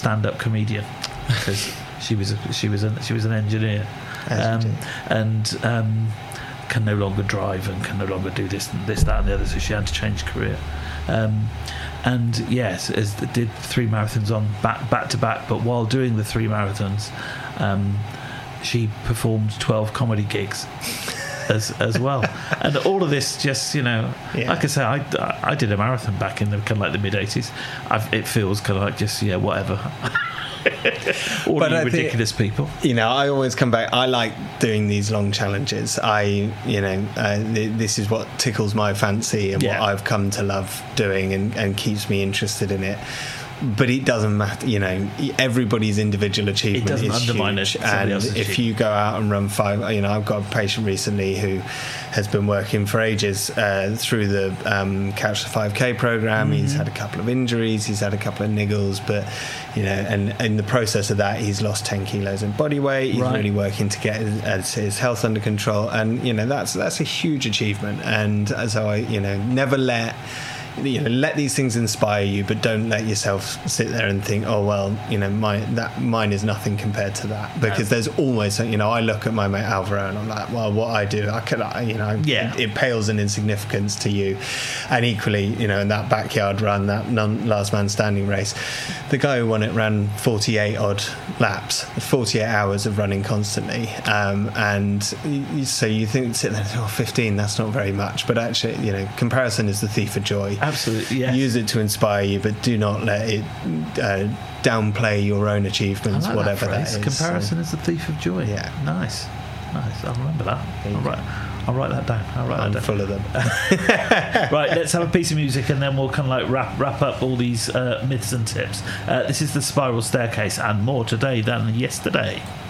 stand-up comedian because she was an engineer, and can no longer drive and can no longer do this, that, and the other. So she had to change career. And yes, did 3 marathons on back to back. But while doing the 3 marathons, she performed 12 comedy gigs as well. And all of this, just like I say, I did a marathon back in the kind of like the mid '80s. It feels kind of like just whatever. All but you ridiculous people. I always come back. I like doing these long challenges. This is what tickles my fancy and what I've come to love doing and keeps me interested in it. But it doesn't matter, everybody's individual achievement is huge. And if you go out and run 5, I've got a patient recently who has been working for ages through the Couch to 5K program. Mm-hmm. He's had a couple of injuries, he's had a couple of niggles, but and in the process of that, he's lost 10 kilos in body weight. He's really working to get his health under control, and that's a huge achievement. And so I never let these things inspire you, but don't let yourself sit there and think, oh well, mine is nothing compared to that, because there's always I look at my mate Alvaro and I'm like, well, what I do, it pales in insignificance to you. And equally, in that backyard run, that last man standing race, the guy who won it ran 48 odd laps, 48 hours of running constantly, and so you sit there, 15, that's not very much, but actually comparison is the thief of joy. Absolutely, yes. Use it to inspire you, but do not let it downplay your own achievements, whatever that is. Comparison is the thief of joy. Yeah. Nice. I'll remember that. I'll write that down. I'm full of them. Right, let's have a piece of music and then we'll kind of like wrap up all these myths and tips. This is The Spiral Staircase, and more today than yesterday.